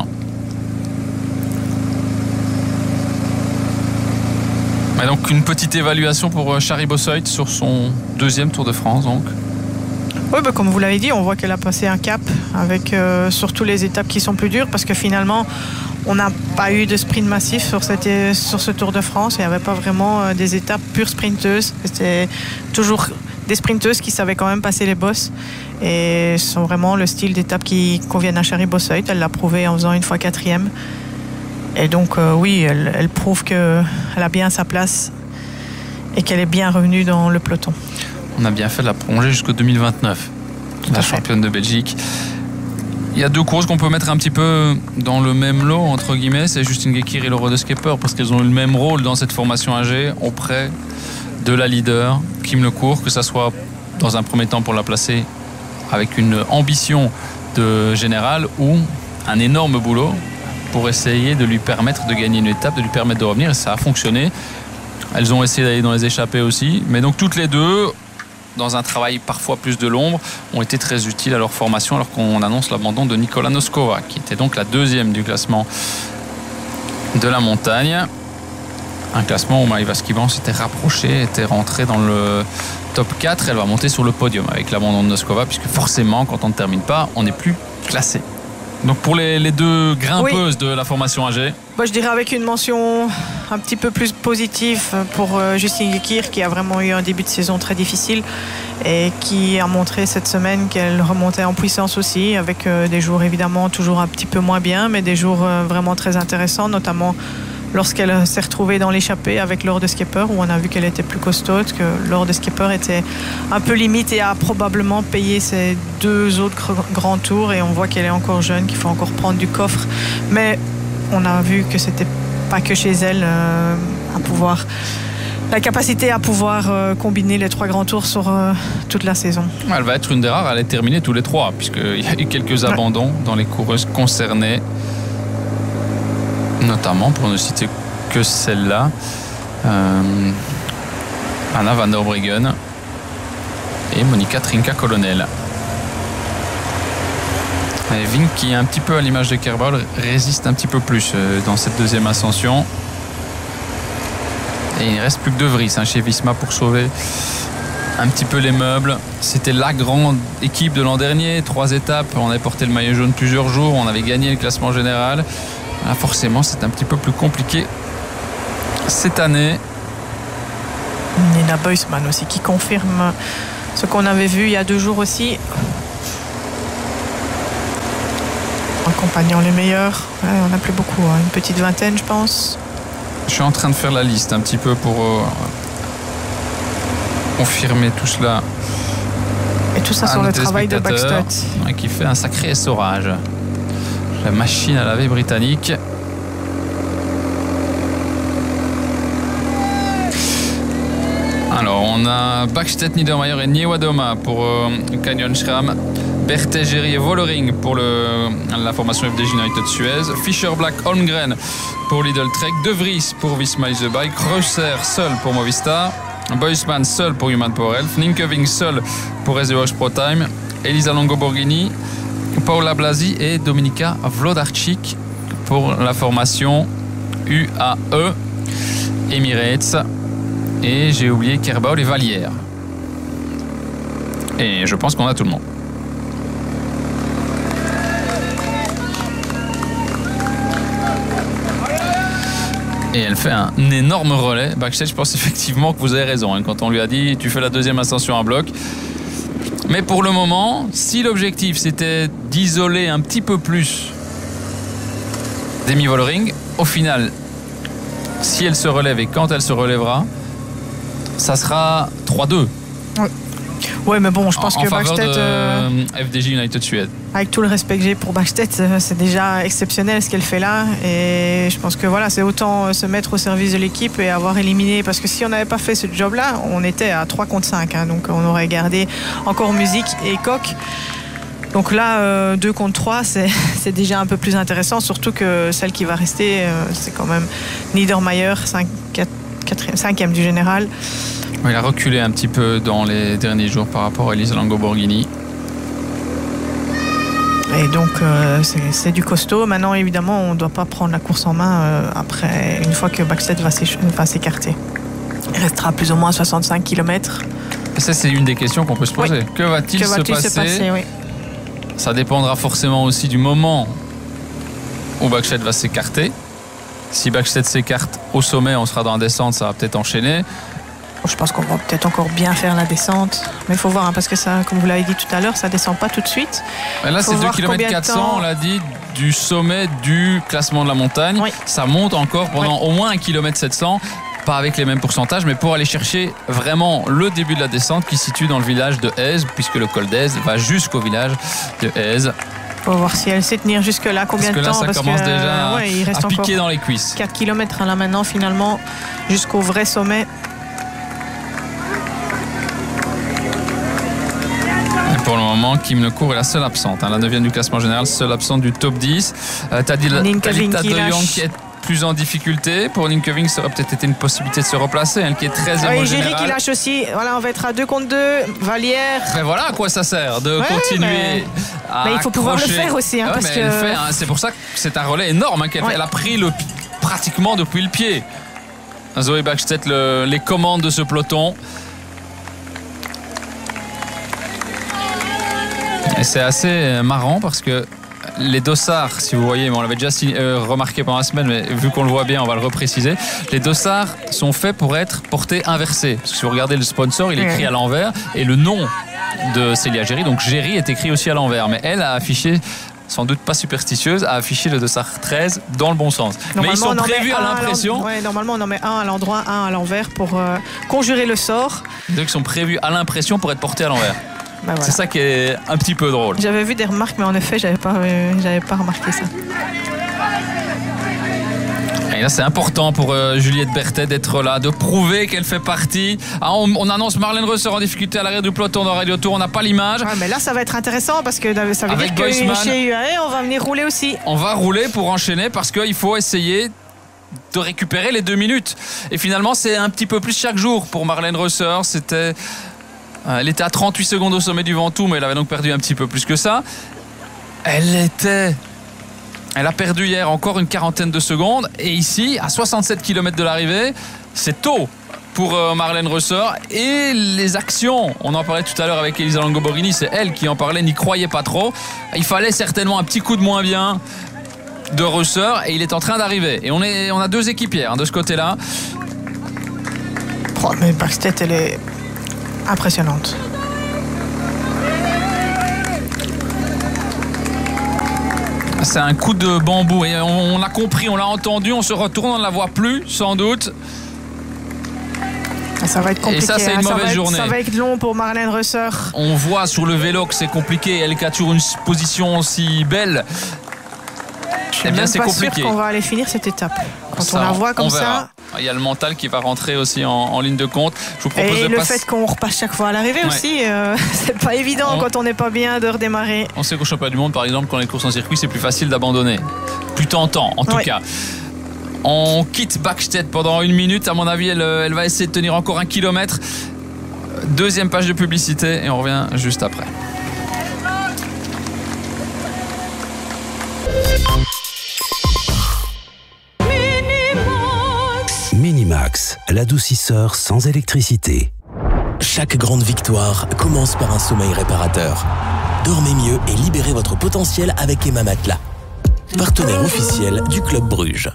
Et donc une petite évaluation pour Shari Bossuyt sur son deuxième Tour de France. Donc. Oui, bah, comme vous l'avez dit, on voit qu'elle a passé un cap avec euh, surtout les étapes qui sont plus dures parce que finalement, on n'a pas eu de sprint massif sur, cette, sur ce Tour de France. Il n'y avait pas vraiment euh, des étapes pures sprinteuses. C'était toujours des sprinteuses qui savaient quand même passer les bosses. Et ce sont vraiment le style d'étape qui conviennent à Shari Bossuyt. Elle l'a prouvé en faisant une fois quatrième. Et donc, euh, oui, elle, elle prouve qu'elle a bien sa place et qu'elle est bien revenue dans le peloton. On a bien fait de la prolonger jusqu'au deux mille vingt-neuf, la championne de Belgique. Il y a deux courses qu'on peut mettre un petit peu dans le même lot, entre guillemets, c'est Justine Gekir et Laura de Skepper, parce qu'elles ont eu le même rôle dans cette formation A G auprès de la leader, Kim Lecourt, que ça soit dans un premier temps pour la placer avec une ambition de générale ou un énorme boulot pour essayer de lui permettre de gagner une étape, de lui permettre de revenir, et ça a fonctionné. Elles ont essayé d'aller dans les échappées aussi, mais donc toutes les deux, dans un travail parfois plus de l'ombre, ont été très utiles à leur formation, alors qu'on annonce l'abandon de Nicola Noskova, qui était donc la deuxième du classement de la montagne. Un classement où Maïva Skiban s'était rapprochée, était rentrée dans le top quatre. Elle va monter sur le podium avec l'abandon de Noskova, puisque forcément, quand on ne termine pas, on n'est plus classé. Donc pour les, les deux grimpeuses oui. de la formation A G. Moi, je dirais avec une mention un petit peu plus positive pour euh, Justine Gekir, qui a vraiment eu un début de saison très difficile et qui a montré cette semaine qu'elle remontait en puissance aussi, avec euh, des jours évidemment toujours un petit peu moins bien, mais des jours euh, vraiment très intéressants, notamment lorsqu'elle s'est retrouvée dans l'échappée avec Laura de Skepper, où on a vu qu'elle était plus costaude, que Laura de Skepper était un peu limite et a probablement payé ses deux autres grands tours, et on voit qu'elle est encore jeune, qu'il faut encore prendre du coffre, mais on a vu que c'était pas que chez elle euh, à pouvoir la capacité à pouvoir euh, combiner les trois grands tours sur euh, toute la saison. Elle va être une des rares à les terminer tous les trois, puisqu'il y a eu quelques ouais. abandons dans les coureuses concernées, notamment, pour ne citer que celle-là, euh, Anna van der Breggen et Monica Trinca-Colonel. Et Vink, qui est un petit peu à l'image de Kerbal, résiste un petit peu plus euh, dans cette deuxième ascension. Et il ne reste plus que De Vries hein, chez Visma pour sauver un petit peu les meubles. C'était la grande équipe de l'an dernier, trois étapes, on avait porté le maillot jaune plusieurs jours, on avait gagné le classement général. Là, forcément, c'est un petit peu plus compliqué cette année. Nina Buisman aussi qui confirme ce qu'on avait vu il y a deux jours aussi. Accompagnant les meilleurs, ouais, on n'a plus beaucoup, hein, une petite vingtaine, je pense. Je suis en train de faire la liste un petit peu pour euh, confirmer tout cela. Et tout ça sur le travail de Backstut. Qui fait un sacré essorage. La machine à laver britannique. Alors, on a Backstedt, Niedermayer et Niewiadoma pour euh, Canyon Schram. Berthet, Géry et Vollering pour le, la formation F D J United Suez. Fischer, Black, Holmgren pour Lidl Trek. De Vries pour Visma Is The Bike. Reusser seul pour Movistar. Buisman seul pour Human Power Health. Ninkeving seul pour S D O H Pro Time. Elisa Longo-Borghini, Paola Blasi et Dominika Wlodarczyk pour la formation U A E Emirates. Et j'ai oublié Kerbal et Vallière. Et je pense qu'on a tout le monde. Et elle fait un énorme relais. Backstedt, je pense effectivement que vous avez raison hein, quand on lui a dit tu fais la deuxième ascension à bloc. Mais pour le moment, si l'objectif c'était d'isoler un petit peu plus Demi Vollering, au final, si elle se relève et quand elle se relèvera, ça sera trois deux. Oui. Ouais, mais bon, je pense en, que en faveur Backstedt, de euh, F D J United Suède. Avec tout le respect que j'ai pour Backstedt, c'est déjà exceptionnel ce qu'elle fait là. Et je pense que voilà, c'est autant se mettre au service de l'équipe et avoir éliminé. Parce que si on n'avait pas fait ce job-là, on était à trois contre cinq. Hein, donc on aurait gardé encore Musique et Koch. Donc là, euh, deux contre trois, c'est, c'est déjà un peu plus intéressant. Surtout que celle qui va rester, euh, c'est quand même Niedermayer, cinquième du général. Il a reculé un petit peu dans les derniers jours par rapport à Elisa Longo-Borghini. Et donc, euh, c'est du costaud. Maintenant, évidemment, on ne doit pas prendre la course en main euh, après, une fois que Bäckstedt va s'écarter. Il restera plus ou moins soixante-cinq kilomètres. Et ça, c'est une des questions qu'on peut se poser. Oui. Que va-t-il se passer, se passer oui. Ça dépendra forcément aussi du moment où Bäckstedt va s'écarter. Si Bäckstedt s'écarte au sommet, on sera dans la descente, ça va peut-être enchaîner. Je pense qu'on va peut-être encore bien faire la descente. Mais il faut voir, hein, parce que ça, comme vous l'avez dit tout à l'heure, ça ne descend pas tout de suite. Et là, c'est deux kilomètres quatre cents, temps... on l'a dit, du sommet du classement de la montagne. Oui. Ça monte encore pendant oui. au moins un kilomètre sept cents. Pas avec les mêmes pourcentages, mais pour aller chercher vraiment le début de la descente qui se situe dans le village de Aise, puisque le col d'Aise va jusqu'au village de Aise. On va voir si elle sait tenir jusque-là, combien parce que de là, temps. Ça parce commence que, déjà euh, ouais, il reste à piquer dans les cuisses. quatre kilomètres hein, là maintenant, finalement, jusqu'au vrai sommet. Et pour le moment, Kim Lecourt est la seule absente. Hein, la neuvième du classement général, seule absente du top dix. Euh, T'as dit Thalita De Jong qui est plus en difficulté. Pour Linkeving, ça aurait peut-être été une possibilité de se replacer, elle qui est très émotionnelle. Oui, Géry qui lâche aussi. Voilà, on va être à deux contre deux. Vallière. Mais voilà à quoi ça sert de ouais, continuer mais... à mais il faut accrocher. Pouvoir le faire aussi. Hein, ouais, parce mais que... elle fait, hein, c'est pour ça que c'est un relais énorme hein, qu'elle ouais. Elle a pris le, pratiquement depuis le pied. Zoe Bäckstedt, le, les commandes de ce peloton. Et c'est assez marrant parce que les dossards, si vous voyez, mais on l'avait déjà euh, remarqué pendant la semaine, mais vu qu'on le voit bien, on va le repréciser. Les dossards sont faits pour être portés inversés. Parce que si vous regardez le sponsor, il est écrit à l'envers et le nom de Célia Géry, donc Géry, est écrit aussi à l'envers. Mais elle a affiché, sans doute pas superstitieuse, a affiché le dossard treize dans le bon sens. Mais ils sont prévus à l'impression. Ouais, normalement, on en met un à l'endroit, un à l'envers pour euh, conjurer le sort. Donc ils sont prévus à l'impression pour être portés à l'envers. Ben voilà. C'est ça qui est un petit peu drôle. J'avais vu des remarques, mais en effet, j'avais pas, euh, j'avais pas remarqué ça. Et là, c'est important pour euh, Juliette Berthet d'être là, de prouver qu'elle fait partie. Ah, on, on annonce Marlène Reusser en difficulté à l'arrière du peloton dans Radio Tour. On n'a pas l'image. Ouais, mais là, ça va être intéressant parce que ça veut Avec dire Boisman, que chez U A E, on va venir rouler aussi. On va rouler pour enchaîner parce qu'il faut essayer de récupérer les deux minutes. Et finalement, c'est un petit peu plus chaque jour pour Marlène Reusser. C'était... Elle était à trente-huit secondes au sommet du Ventoux, mais elle avait donc perdu un petit peu plus que ça. Elle était... Elle a perdu hier encore une quarantaine de secondes. Et ici, à soixante-sept kilomètres de l'arrivée, c'est tôt pour Marlène Reusser. Et les actions, on en parlait tout à l'heure avec Elisa Longoborini, c'est elle qui en parlait, n'y croyait pas trop. Il fallait certainement un petit coup de moins bien de Reusser. Et il est en train d'arriver. Et on, est, on a deux équipières hein, de ce côté-là. Oh, mais Bäckstedt, elle est... impressionnante. C'est un coup de bambou et on, on l'a compris, on l'a entendu, on se retourne, on ne la voit plus sans doute. Ça va être compliqué. Et ça, c'est une hein. mauvaise ça journée. Être, ça va être long pour Marlène Reusser. On voit sur le vélo que c'est compliqué. Elle qui a toujours une position aussi belle. Je suis eh bien, même c'est pas compliqué. Sûr qu'on va aller finir cette étape. Quand ça, on la voit comme ça. Il y a le mental qui va rentrer aussi en, en ligne de compte. Je vous propose et de le passer... fait qu'on repasse chaque fois à l'arrivée ouais. aussi, euh, c'est pas évident on... quand on n'est pas bien de redémarrer. On sait qu'au championnat du monde, par exemple, quand les courses en circuit, c'est plus facile d'abandonner. Plus tentant, en tout ouais. cas. On quitte Bäckstedt pendant une minute. À mon avis, elle, elle va essayer de tenir encore un kilomètre. Deuxième page de publicité et on revient juste après. Minimax, l'adoucisseur sans électricité. Chaque grande victoire commence par un sommeil réparateur. Dormez mieux et libérez votre potentiel avec Emma Matelas, partenaire officiel du Club Bruges.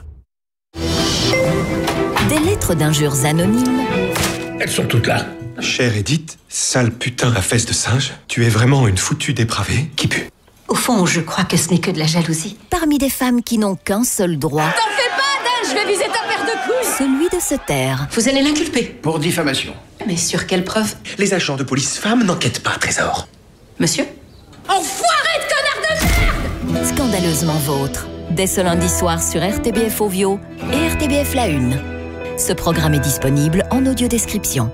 Des lettres d'injures anonymes. Elles sont toutes là. Chère Edith, sale putain à fesse de singe, tu es vraiment une foutue dépravée qui pue. Au fond, je crois que ce n'est que de la jalousie. Parmi des femmes qui n'ont qu'un seul droit. T'en fais pas, Dan, je vais viser ta paire de couilles. Celui de se taire. Vous allez l'inculper. Pour diffamation. Mais sur quelle preuve? Les agents de police femmes n'enquêtent pas, Trésor. Monsieur? Enfoiré de connard de merde! Scandaleusement vôtre. Dès ce lundi soir sur R T B F Ovio et R T B F La Une. Ce programme est disponible en audio-description.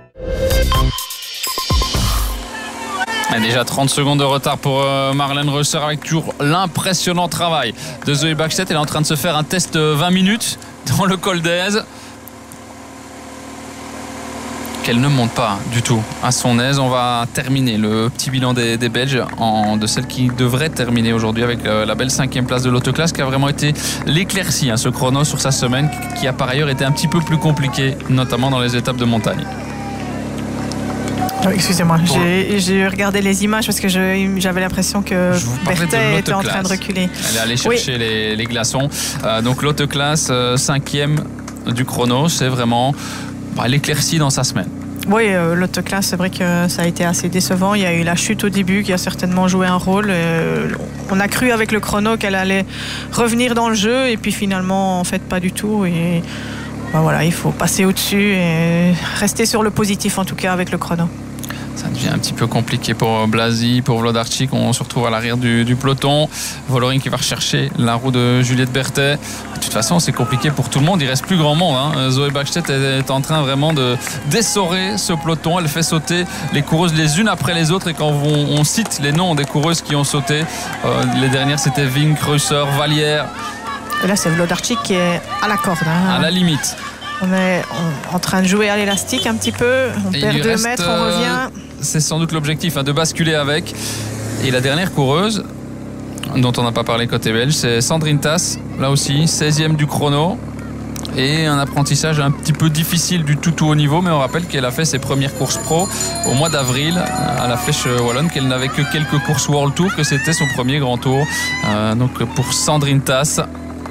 Déjà trente secondes de retard pour Marlène Reusser avec toujours l'impressionnant travail de Zoe Bäckstedt. Elle est en train de se faire un test vingt minutes dans le col d'Aise. qu'elle ne monte pas du tout à son aise. On va terminer le petit bilan des, des Belges, en, de celle qui devrait terminer aujourd'hui avec euh, la belle cinquième place de l'autoclasse, qui a vraiment été l'éclaircie, hein, ce chrono sur sa semaine, qui a par ailleurs été un petit peu plus compliqué, notamment dans les étapes de montagne. Oh, excusez-moi, j'ai, j'ai regardé les images parce que je, j'avais l'impression que Berthet était en train de reculer. Elle est allée chercher oui. les, les glaçons. Euh, donc l'autoclasse, euh, cinquième du chrono, c'est vraiment bah, l'éclaircie dans sa semaine. Oui, euh, l'autoclasse, c'est vrai que ça a été assez décevant. Il y a eu la chute au début qui a certainement joué un rôle. Euh, on a cru avec le chrono qu'elle allait revenir dans le jeu et puis finalement, en fait, pas du tout. Et bah, voilà, il faut passer au-dessus et rester sur le positif, en tout cas, avec le chrono. Ça devient un petit peu compliqué pour Blasi, pour Wlodarczyk. On se retrouve à l'arrière du, du peloton. Vollering qui va rechercher la roue de Juliette Berthet. De toute façon, c'est compliqué pour tout le monde. Il reste plus grand monde. Hein. Zoé Bachstedt est en train vraiment de d'essorer ce peloton. Elle fait sauter les coureuses les unes après les autres. Et quand on, on cite les noms des coureuses qui ont sauté, euh, les dernières c'était Vink, Reusser, Vallière. Et là, c'est Wlodarczyk qui est à la corde. Hein. À la limite. On est en train de jouer à l'élastique un petit peu. On et perd deux reste, mètres, on revient. Euh, c'est sans doute l'objectif, hein, de basculer avec. Et la dernière coureuse, dont on n'a pas parlé côté belge, c'est Sandrine Tas, là aussi, seizième du chrono. Et un apprentissage un petit peu difficile du tout tout haut niveau, mais on rappelle qu'elle a fait ses premières courses pro au mois d'avril à la Flèche Wallonne, qu'elle n'avait que quelques courses World Tour, que c'était son premier grand tour. Euh, donc pour Sandrine Tas.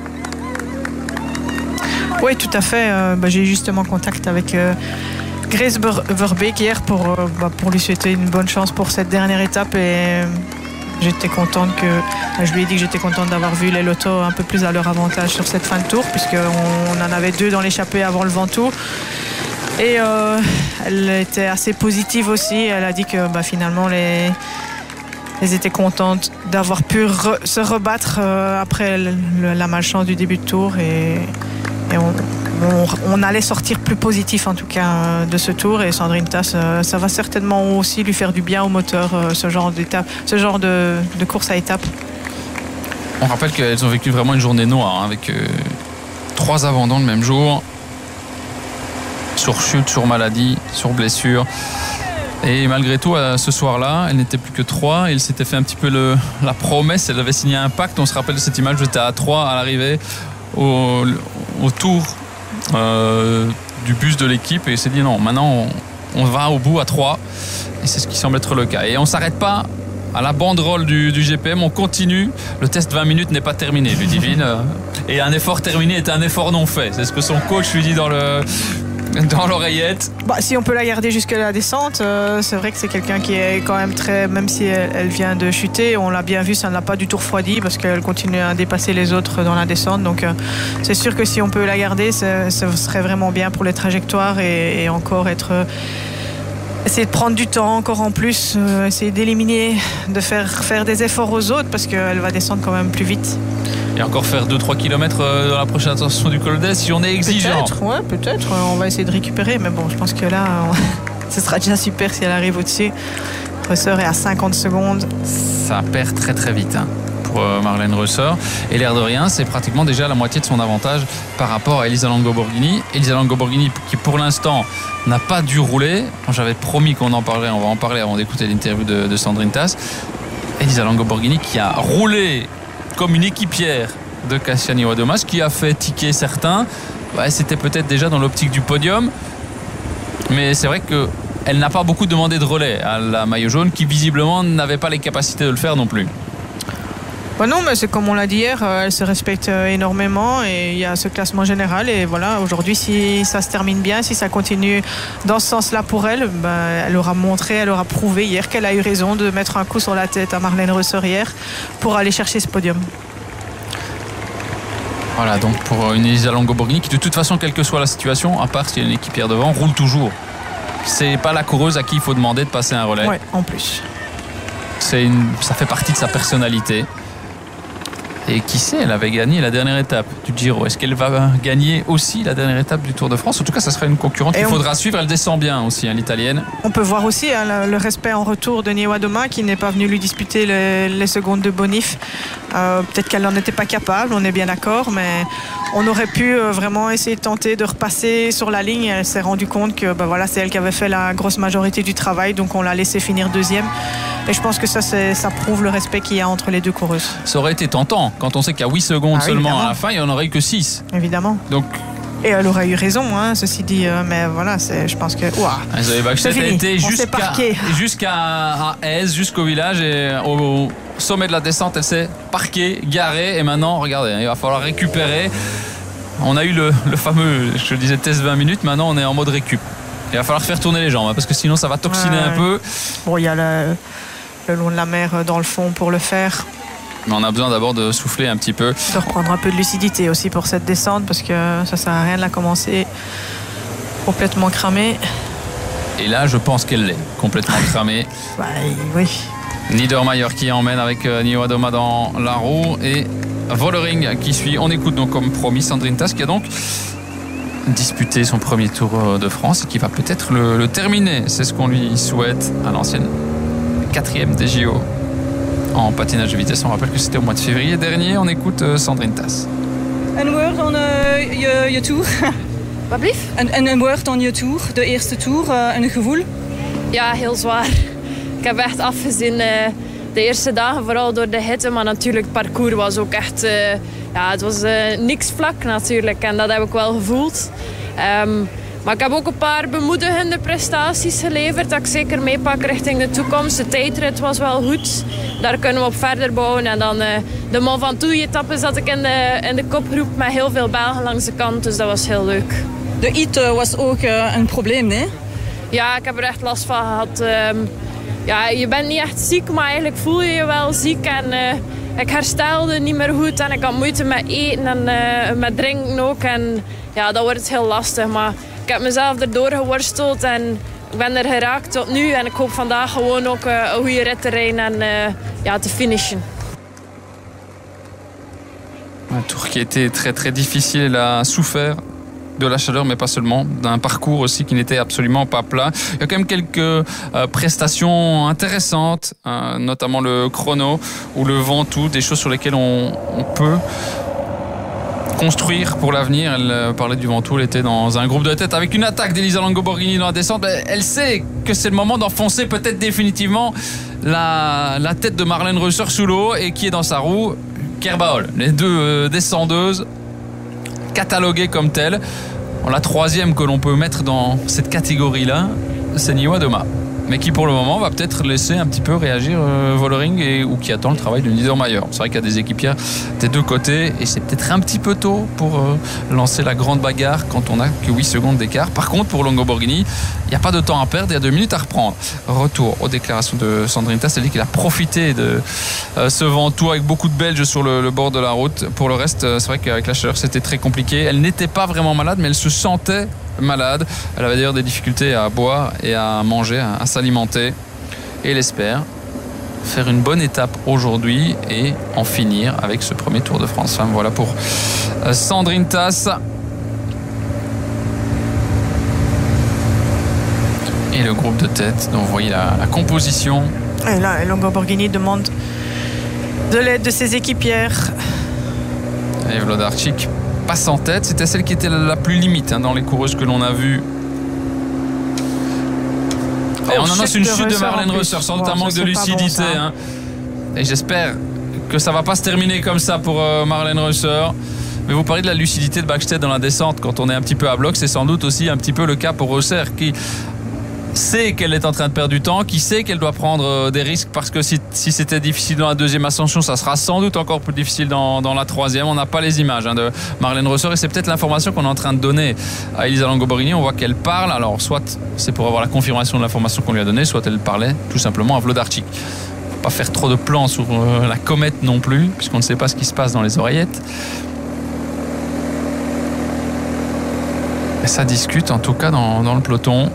Oui, tout à fait. Euh, bah, j'ai eu justement contact avec euh, Grace Verbeek hier pour, euh, bah, pour lui souhaiter une bonne chance pour cette dernière étape. Et euh, j'étais contente que. Bah, je lui ai dit que j'étais contente d'avoir vu les lotos un peu plus à leur avantage sur cette fin de tour, puisqu'on on en avait deux dans l'échappée avant le Ventoux. Et euh, elle était assez positive aussi. Elle a dit que bah, finalement, les. Elles étaient contentes d'avoir pu re, se rebattre euh, après le, le, la malchance du début de tour. Et. Et on, on, on allait sortir plus positif en tout cas de ce tour. Et Sandrine Tas, ça va certainement aussi lui faire du bien au moteur, ce genre d'étape, ce genre de, de course à étapes. On rappelle qu'elles ont vécu vraiment une journée noire, hein, avec euh, trois abandons le même jour, sur chute, sur maladie, sur blessure. Et malgré tout, ce soir-là, elle n'était plus que trois. Il s'était fait un petit peu le, la promesse. Elle avait signé un pacte. On se rappelle de cette image. J'étais à trois à l'arrivée. Au, au tour euh, du bus de l'équipe et il s'est dit non, maintenant on, on va au bout à trois et c'est ce qui semble être le cas. Et on ne s'arrête pas à la banderole du, du G P M, on continue. Le test vingt minutes n'est pas terminé, lui dit Vin. Et un effort terminé est un effort non fait. C'est ce que son coach lui dit dans le... dans l'oreillette. Bah, si on peut la garder jusqu'à la descente, euh, c'est vrai que c'est quelqu'un qui est quand même très, même si elle, elle vient de chuter, on l'a bien vu, ça ne l'a pas du tout refroidi parce qu'elle continue à dépasser les autres dans la descente. Donc euh, c'est sûr que si on peut la garder, ça, ça serait vraiment bien pour les trajectoires et, et encore être euh, essayer de prendre du temps encore en plus, euh, essayer d'éliminer, de faire faire des efforts aux autres parce qu'elle va descendre quand même plus vite. Et encore faire deux trois kilomètres dans la prochaine ascension du col d'Est si on est exigeant. Peut-être, ouais, peut-être. On va essayer de récupérer. Mais bon, je pense que là, on... ce sera déjà super si elle arrive au-dessus. Reusser est à cinquante secondes. Ça perd très très vite hein, pour Marlène Reusser. Et l'air de rien, c'est pratiquement déjà la moitié de son avantage par rapport à Elisa Longo-Borghini. Elisa Longo-Borghini qui pour l'instant n'a pas dû rouler. J'avais promis qu'on en parlerait. On va en parler avant d'écouter l'interview de, de Sandrine Tas. Elisa Longo-Borghini qui a roulé comme une équipière de Kassiane Iwadomas, qui a fait tiquer certains. Ouais, c'était peut-être déjà dans l'optique du podium, mais c'est vrai qu'elle n'a pas beaucoup demandé de relais à la maillot jaune, qui visiblement n'avait pas les capacités de le faire non plus. Bah non, mais c'est comme on l'a dit hier, elle se respecte énormément et il y a ce classement général et voilà, aujourd'hui si ça se termine bien, si ça continue dans ce sens-là pour elle, bah, elle aura montré, elle aura prouvé hier qu'elle a eu raison de mettre un coup sur la tête à Marlène Reusser hier pour aller chercher ce podium. Voilà, donc pour une Elisa Longo-Borghini qui de toute façon, quelle que soit la situation, à part s'il y a une équipière devant, roule toujours. C'est pas la coureuse à qui il faut demander de passer un relais. Ouais, en plus. C'est une, ça fait partie de sa personnalité. Et qui sait, elle avait gagné la dernière étape du Giro. Est-ce qu'elle va gagner aussi la dernière étape du Tour de France? En tout cas, ça sera une concurrente qu'il on... faudra suivre. Elle descend bien aussi, hein, l'italienne. On peut voir aussi hein, le, le respect en retour de Nieuwa Doma, qui n'est pas venu lui disputer les, les secondes de bonif. Euh, peut-être qu'elle n'en était pas capable, on est bien d'accord, mais on aurait pu euh, vraiment essayer de tenter de repasser sur la ligne. Elle s'est rendue compte que bah, voilà, c'est elle qui avait fait la grosse majorité du travail, donc on l'a laissé finir deuxième. Et je pense que ça, ça prouve le respect qu'il y a entre les deux coureuses. Ça aurait été tentant, quand on sait qu'il y a huit secondes ah, seulement évidemment. À la fin, il n'y en aurait eu que six. Évidemment. Donc... Et elle aurait eu raison, hein, ceci dit, euh, mais voilà, je pense que... Zoé Bachstedt a été jusqu'à jusqu'à Aise, jusqu'au village, et au sommet de la descente, elle s'est parquée, garée, et maintenant, regardez, il va falloir récupérer. On a eu le, le fameux, je disais, test vingt minutes, maintenant on est en mode récup. Il va falloir faire tourner les jambes, hein, parce que sinon ça va toxiner ouais. un peu. Bon, il y a le, le long de la mer dans le fond pour le faire. Mais on a besoin d'abord de souffler un petit peu. De reprendre un peu de lucidité aussi pour cette descente, parce que ça sert à rien de la commencer complètement cramée. Et là, je pense qu'elle l'est complètement cramée. Bah, oui. Niedermayer qui emmène avec Nieuwa Doma dans la roue et Vollering qui suit. On écoute donc comme promis Sandrine Tass qui a donc disputé son premier Tour de France et qui va peut-être le, le terminer. C'est ce qu'on lui souhaite à l'ancienne quatrième des J O. En patinage de vitesse, on rappelle que c'était au mois de février dernier. On écoute uh, Sandrine Tass. Een woord aan uh, je, je tour. Wat blieft? En een woord aan je tour, de eerste tour, uh, een gevoel? Ja, heel zwaar. Ik heb echt afgezien uh, de eerste dagen, vooral door de hitte. Maar natuurlijk, het parcours was ook echt... Uh, ja, het was uh, niks vlak natuurlijk. En dat heb ik wel gevoeld. Um, Maar ik heb ook een paar bemoedigende prestaties geleverd dat ik zeker meepak richting de toekomst. De tijdrit was wel goed. Daar kunnen we op verder bouwen. En dan uh, de Mont Ventoux-etappe zat ik in de, in de kopgroep met heel veel Belgen langs de kant. Dus dat was heel leuk. De hitte was ook uh, een probleem, nee? Ja, ik heb er echt last van gehad. Um, ja, je bent niet echt ziek, maar eigenlijk voel je je wel ziek. En uh, ik herstelde niet meer goed en ik had moeite met eten en uh, met drinken ook. En ja, dat wordt heel lastig. Maar ik heb mezelf erdoor geworsteld en ik ben er geraakt tot nu. En ik hoop vandaag gewoon ook uh, een goede rit te rijden en uh, ja, te finishen. Un tour qui était très très difficile, elle a souffert de la chaleur, mais pas seulement, d'un parcours aussi qui n'était absolument pas plat. Il y a quand même quelques euh, prestations intéressantes, hein, notamment le chrono ou le Ventoux, des choses sur lesquelles on, on peut construire pour l'avenir. Elle parlait du Ventoux, elle était dans un groupe de tête avec une attaque d'Elisa Longo Borghini dans la descente. Elle sait que c'est le moment d'enfoncer peut-être définitivement la, la tête de Marlène Reusser sous l'eau et qui est dans sa roue, Kerbaol. Les deux euh, descendeuses cataloguées comme telles. La troisième que l'on peut mettre dans cette catégorie-là, c'est Nieuwa Doma, mais qui pour le moment va peut-être laisser un petit peu réagir euh, Vollering et, ou qui attend le travail de Niedermayer. C'est vrai qu'il y a des équipières des deux côtés et c'est peut-être un petit peu tôt pour euh, lancer la grande bagarre quand on n'a que huit secondes d'écart. Par contre, pour Longo Borghini, il n'y a pas de temps à perdre, il y a deux minutes à reprendre. Retour aux déclarations de Sandrine Tass, elle dit qu'il a profité de euh, ce Ventoux avec beaucoup de Belges sur le, le bord de la route. Pour le reste, c'est vrai qu'avec la chaleur, c'était très compliqué. Elle n'était pas vraiment malade, mais elle se sentait malade. Elle avait d'ailleurs des difficultés à boire et à manger, à, à s'alimenter. Et elle espère faire une bonne étape aujourd'hui et en finir avec ce premier Tour de France. Enfin, voilà pour Sandrine Tass. Et le groupe de tête, dont vous voyez la, la composition. Et là, Longo Borghini demande de l'aide de ses équipières. Et Wlodarczyk passe en tête, c'était celle qui était la plus limite hein, dans les coureuses que l'on a vues. Et oh, on annonce une chute de Marlène Reusser, sans doute un manque de lucidité. Bon, hein. Et j'espère que ça ne va pas se terminer comme ça pour euh, Marlène Reusser. Mais vous parlez de la lucidité de Bachstedt dans la descente quand on est un petit peu à bloc, c'est sans doute aussi un petit peu le cas pour Reusser qui sait qu'elle est en train de perdre du temps, qui sait qu'elle doit prendre des risques parce que si, si c'était difficile dans la deuxième ascension, ça sera sans doute encore plus difficile dans, dans la troisième. On n'a pas les images hein, de Marlène Reusser et c'est peut-être l'information qu'on est en train de donner à Elisa Longo Borghini. On voit qu'elle parle, alors soit c'est pour avoir la confirmation de l'information qu'on lui a donnée, soit elle parlait tout simplement à Wlodarczyk. Il ne faut pas faire trop de plans sur euh, la comète non plus, puisqu'on ne sait pas ce qui se passe dans les oreillettes. Et ça discute en tout cas dans, dans le peloton.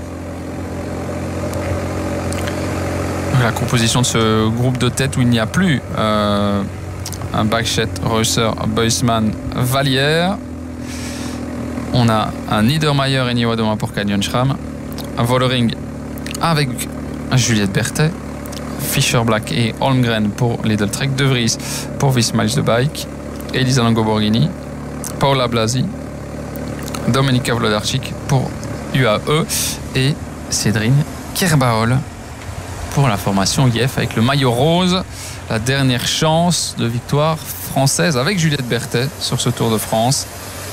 La composition de ce groupe de tête où il n'y a plus euh, un Bakchet, Reusser, Beusman, Vallière. On a un Niedermayer et Niwadoma pour Canyon Schram. Un Vollering avec Juliette Berthet. Fischer Black et Holmgren pour Lidl Trek. De Vries pour Wismals de Bike. Elisa Longo-Borghini. Paola Blasi. Dominika Vlodarczyk pour U A E. Et Cédrine Kerbaol pour la formation I F avec le maillot rose. La dernière chance de victoire française avec Juliette Berthet sur ce Tour de France.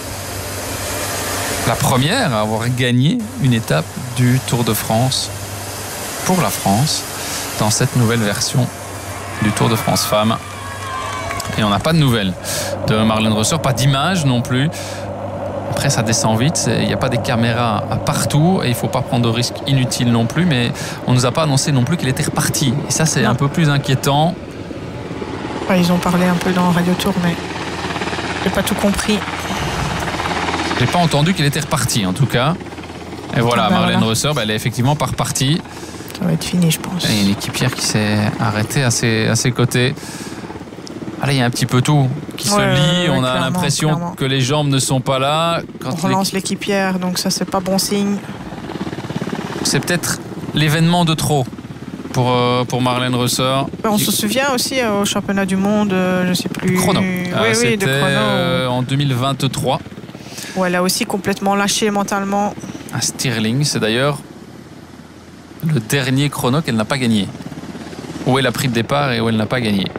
La première à avoir gagné une étape du Tour de France pour la France dans cette nouvelle version du Tour de France Femmes. Et on n'a pas de nouvelles de Marlène Reusser, pas d'image non plus. Après, ça descend vite, il n'y a pas des caméras à partout et il ne faut pas prendre de risques inutiles non plus, mais on ne nous a pas annoncé non plus qu'elle était repartie. Et ça, c'est non. un peu plus inquiétant. Ouais, ils ont parlé un peu dans Radio Tour, mais je n'ai pas tout compris. Je n'ai pas entendu qu'elle était repartie, en tout cas. Et voilà, ah ben Marlène voilà. Reusser, ben, elle est effectivement pas repartie. Ça va être fini, je pense. Et une équipière qui s'est arrêtée à ses, à ses côtés. Allez, il y a un petit peu tout qui ouais, se lie. Ouais, on a l'impression clairement. que les jambes ne sont pas là. Quand on relance l'équipière, donc ça, c'est pas bon signe. C'est peut-être l'événement de trop pour, euh, pour Marlène Reusser. On se souvient aussi euh, au championnat du monde, euh, je sais plus. Chrono. Oui, euh, oui, c'était de chrono. Euh, en deux mille vingt-trois. Où elle a aussi complètement lâché mentalement. À Stirling, c'est d'ailleurs le dernier chrono qu'elle n'a pas gagné. Où elle a pris le départ et où elle n'a pas gagné.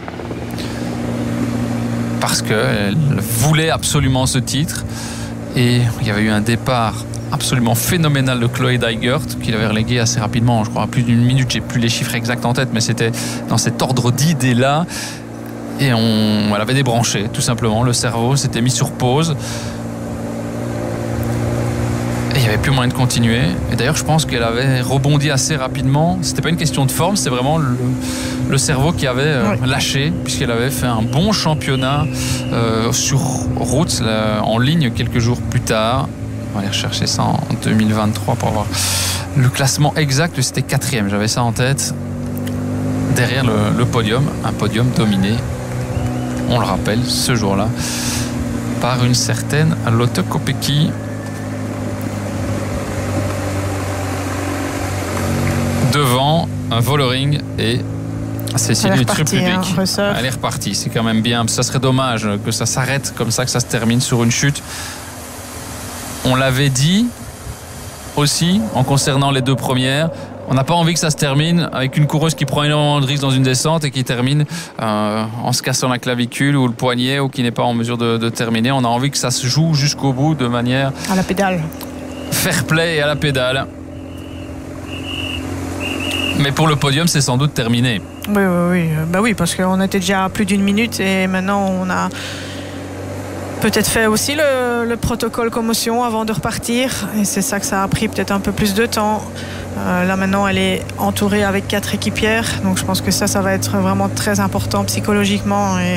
Parce qu'elle voulait absolument ce titre. Et il y avait eu un départ absolument phénoménal de Chloé Dygert qu'il avait relégué assez rapidement, je crois, à plus d'une minute. J'ai plus les chiffres exacts en tête, mais c'était dans cet ordre d'idées-là. Et on, elle avait débranché, tout simplement. Le cerveau s'était mis sur pause. Et il n'y avait plus moyen de continuer. Et d'ailleurs, je pense qu'elle avait rebondi assez rapidement. C'était pas une question de forme, c'était vraiment le, le cerveau qui avait euh, oui. lâché, puisqu'elle avait fait un bon championnat euh, sur route, là, en ligne, quelques jours plus tard. On va aller rechercher ça en deux mille vingt-trois pour avoir le classement exact. C'était quatrième, j'avais ça en tête. Derrière le, le podium, un podium dominé, on le rappelle, ce jour-là, par une certaine Lotte Kopecky. Devant un Vollering et Cécile Truplubic. Hein, elle est repartie, c'est quand même bien. Ça serait dommage que ça s'arrête comme ça, que ça se termine sur une chute. On l'avait dit aussi en concernant les deux premières. On n'a pas envie que ça se termine avec une coureuse qui prend énormément de risques dans une descente et qui termine euh, en se cassant la clavicule ou le poignet ou qui n'est pas en mesure de, de terminer. On a envie que ça se joue jusqu'au bout de manière... à la pédale. Fair play et à la pédale. Mais pour le podium, c'est sans doute terminé. Oui, oui, oui. Bah oui, parce qu'on était déjà à plus d'une minute et maintenant on a peut-être fait aussi le, le protocole commotion avant de repartir. Et c'est ça que ça a pris peut-être un peu plus de temps. Euh, là maintenant, elle est entourée avec quatre équipières. Donc je pense que ça, ça va être vraiment très important psychologiquement. Et